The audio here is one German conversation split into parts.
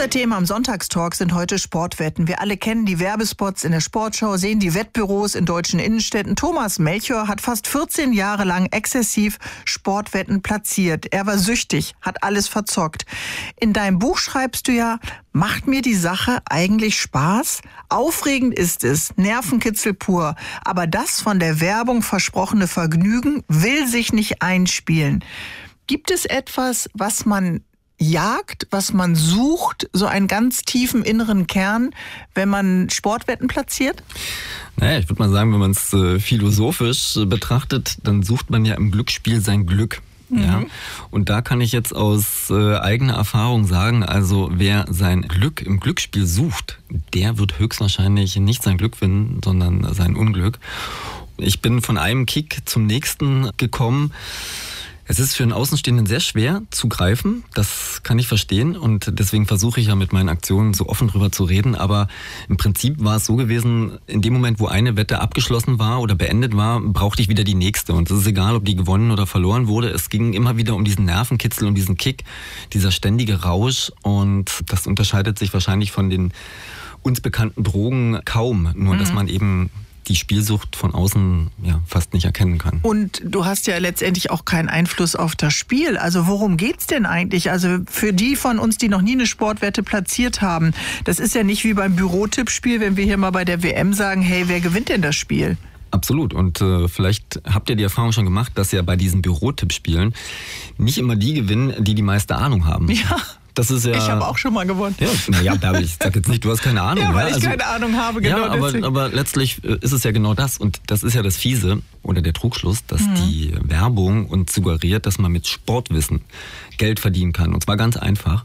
Unser Thema am Sonntagstalk sind heute Sportwetten. Wir alle kennen die Werbespots in der Sportschau, sehen die Wettbüros in deutschen Innenstädten. Thomas Melchior hat fast 14 Jahre lang exzessiv Sportwetten platziert. Er war süchtig, hat alles verzockt. In deinem Buch schreibst du ja, macht mir die Sache eigentlich Spaß? Aufregend ist es, Nervenkitzel pur. Aber das von der Werbung versprochene Vergnügen will sich nicht einspielen. Gibt es etwas, was man jagt, was man sucht, so einen ganz tiefen inneren Kern, wenn man Sportwetten platziert? Naja, ich würde mal sagen, wenn man es philosophisch betrachtet, dann sucht man ja im Glücksspiel sein Glück. Ja? Und da kann ich jetzt aus eigener Erfahrung sagen, also wer sein Glück im Glücksspiel sucht, der wird höchstwahrscheinlich nicht sein Glück finden, sondern sein Unglück. Ich bin von einem Kick zum nächsten gekommen. Es ist für einen Außenstehenden sehr schwer zu greifen, das kann ich verstehen und deswegen versuche ich ja mit meinen Aktionen so offen drüber zu reden, aber im Prinzip war es so gewesen, in dem Moment, wo eine Wette abgeschlossen war oder beendet war, brauchte ich wieder die nächste und es ist egal, ob die gewonnen oder verloren wurde, es ging immer wieder um diesen Nervenkitzel, um diesen Kick, dieser ständige Rausch und das unterscheidet sich wahrscheinlich von den uns bekannten Drogen kaum, nur dass man eben die Spielsucht von außen ja fast nicht erkennen kann. Und du hast ja letztendlich auch keinen Einfluss auf das Spiel. Also worum geht's denn eigentlich? Also für die von uns, die noch nie eine Sportwette platziert haben, das ist ja nicht wie beim Bürotippspiel, wenn wir hier mal bei der WM sagen, hey, wer gewinnt denn das Spiel? Absolut. Und vielleicht habt ihr die Erfahrung schon gemacht, dass ja bei diesen Bürotippspielen nicht immer die gewinnen, die die meiste Ahnung haben. Ja. Das ist ja, ich habe auch schon mal gewonnen. Ja, naja, Bärbel, ich sag jetzt nicht, du hast keine Ahnung. Ja, weil ich keine Ahnung habe, genau. Ja, aber letztlich ist es ja genau das. Und das ist ja das Fiese oder der Trugschluss, dass die Werbung uns suggeriert, dass man mit Sportwissen Geld verdienen kann. Und zwar ganz einfach.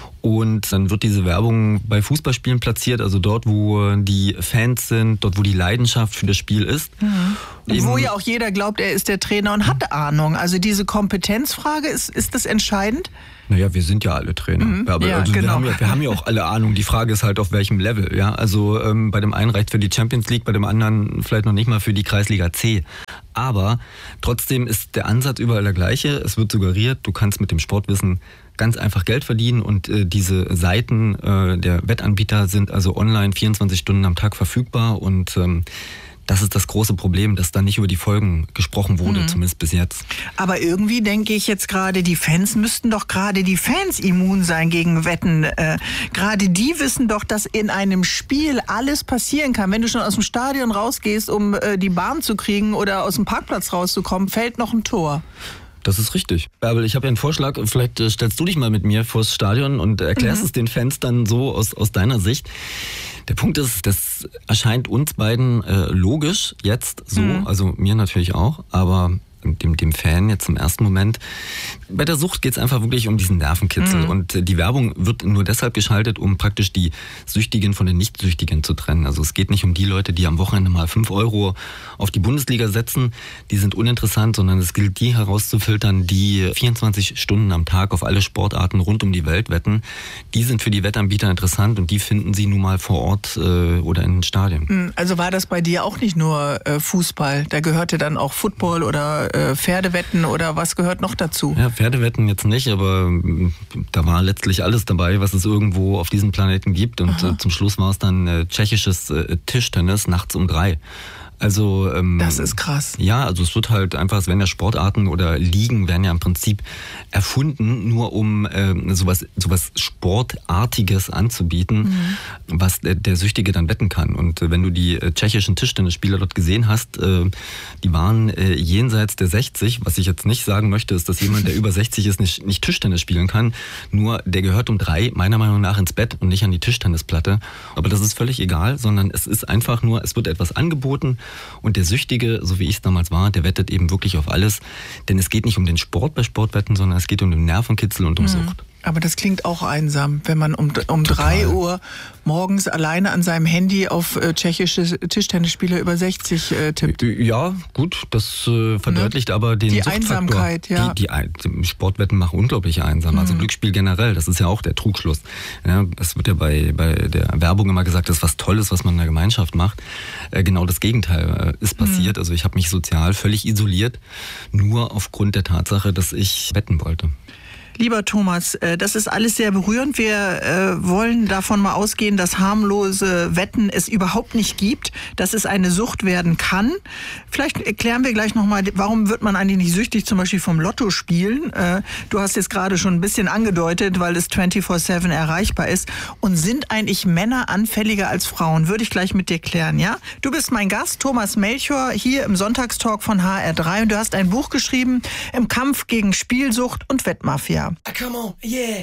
Und dann wird diese Werbung bei Fußballspielen platziert, also dort, wo die Fans sind, dort, wo die Leidenschaft für das Spiel ist. Und wo ja auch jeder glaubt, er ist der Trainer und hat Ahnung. Also diese Kompetenzfrage, ist das entscheidend? Naja, wir sind ja alle Trainer. Ja, also genau. wir haben ja auch alle Ahnung. Die Frage ist halt, auf welchem Level. Ja? Also bei dem einen reicht für die Champions League, bei dem anderen vielleicht noch nicht mal für die Kreisliga C. Aber trotzdem ist der Ansatz überall der gleiche. Es wird suggeriert, du kannst mit dem Sportwissen ganz einfach Geld verdienen und diese Seiten der Wettanbieter sind also online 24 Stunden am Tag verfügbar und das ist das große Problem, dass da nicht über die Folgen gesprochen wurde, zumindest bis jetzt. Aber irgendwie denke ich jetzt gerade, die Fans müssten doch gerade die Fans immun sein gegen Wetten. Gerade die wissen doch, dass in einem Spiel alles passieren kann. Wenn du schon aus dem Stadion rausgehst, um die Bahn zu kriegen oder aus dem Parkplatz rauszukommen, fällt noch ein Tor. Das ist richtig. Bärbel, ich habe ja einen Vorschlag. Vielleicht stellst du dich mal mit mir vors Stadion und erklärst es den Fans dann so aus deiner Sicht. Der Punkt ist, das erscheint uns beiden logisch jetzt so, also mir natürlich auch, aber dem Fan jetzt im ersten Moment. Bei der Sucht geht es einfach wirklich um diesen Nervenkitzel und die Werbung wird nur deshalb geschaltet, um praktisch die Süchtigen von den Nicht-Süchtigen zu trennen. Also es geht nicht um die Leute, die am Wochenende mal 5 € auf die Bundesliga setzen, die sind uninteressant, sondern es gilt, die herauszufiltern, die 24 Stunden am Tag auf alle Sportarten rund um die Welt wetten. Die sind für die Wettanbieter interessant und die finden sie nun mal vor Ort oder in den Stadien. Also war das bei dir auch nicht nur Fußball? Da gehörte dann auch Football oder Pferdewetten oder was gehört noch dazu? Ja, Pferdewetten jetzt nicht, aber da war letztlich alles dabei, was es irgendwo auf diesem Planeten gibt. Und zum Schluss war es dann tschechisches Tischtennis nachts um 3. Also das ist krass. Ja, also es wird halt einfach, es werden ja Sportarten oder Ligen werden ja im Prinzip erfunden, nur um sowas Sportartiges anzubieten, was der Süchtige dann wetten kann. Und wenn du die tschechischen Tischtennisspieler dort gesehen hast, die waren jenseits der 60. Was ich jetzt nicht sagen möchte, ist, dass jemand, der über 60 ist, nicht Tischtennis spielen kann. Nur der gehört um 3 meiner Meinung nach ins Bett und nicht an die Tischtennisplatte. Aber das ist völlig egal, sondern es ist einfach nur, es wird etwas angeboten. Und der Süchtige, so wie ich es damals war, der wettet eben wirklich auf alles. Denn es geht nicht um den Sport bei Sportwetten, sondern es geht um den Nervenkitzel und um Sucht. Aber das klingt auch einsam, wenn man um 3 Uhr morgens alleine an seinem Handy auf tschechische Tischtennisspieler über 60 tippt. Ja, gut, das verdeutlicht aber den die Suchtfaktor. Einsamkeit, ja. Die Sportwetten machen unglaublich einsam. Also Glücksspiel generell, das ist ja auch der Trugschluss. Ja, es wird ja bei der Werbung immer gesagt, das ist was Tolles, was man in der Gemeinschaft macht. Genau das Gegenteil ist passiert. Also ich habe mich sozial völlig isoliert, nur aufgrund der Tatsache, dass ich wetten wollte. Lieber Thomas, das ist alles sehr berührend. Wir wollen davon mal ausgehen, dass harmlose Wetten es überhaupt nicht gibt, dass es eine Sucht werden kann. Vielleicht erklären wir gleich nochmal, warum wird man eigentlich nicht süchtig, zum Beispiel vom Lotto spielen? Du hast jetzt gerade schon ein bisschen angedeutet, weil es 24/7 erreichbar ist. Und sind eigentlich Männer anfälliger als Frauen? Würde ich gleich mit dir klären, ja? Du bist mein Gast, Thomas Melchior, hier im Sonntagstalk von HR3 und du hast ein Buch geschrieben, Im Kampf gegen Spielsucht und Wettmafia. Come on, yeah.